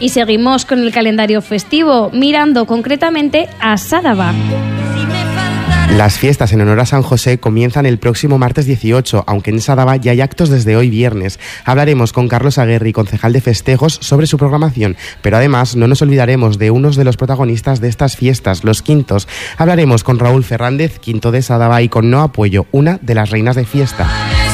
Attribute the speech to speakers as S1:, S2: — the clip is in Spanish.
S1: Y seguimos con el calendario festivo, mirando concretamente a Sádaba.
S2: Las fiestas en honor a San José comienzan el próximo martes 18, aunque en Sádaba ya hay actos desde hoy viernes. Hablaremos con Carlos Aguerri, concejal de festejos, sobre su programación, pero además no nos olvidaremos de unos de los protagonistas de estas fiestas, los quintos. Hablaremos con Raúl Fernández, quinto de Sádaba, y con Noa Puello, una de las reinas de fiesta.